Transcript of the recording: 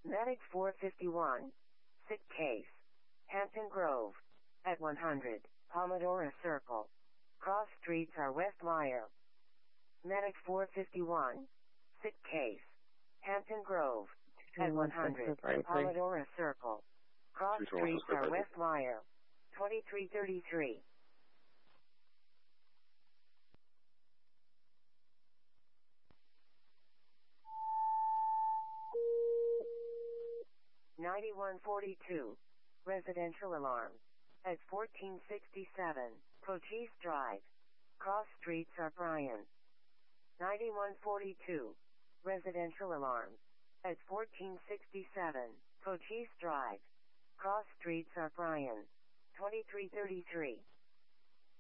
Medic 451. Sick case. Hampton Grove. At 100. Pomodoro Circle. Cross streets are West Mile. Medic 451. Sick case. Hampton Grove. At 100. Pomodoro Circle. Cross streets are West Mile. 2333. (9142). Residential alarm. At 1467. Cochise Drive. Cross streets are Bryan. 9142. Residential alarm. At 1467. Cochise Drive. Cross streets are Bryan. 2333.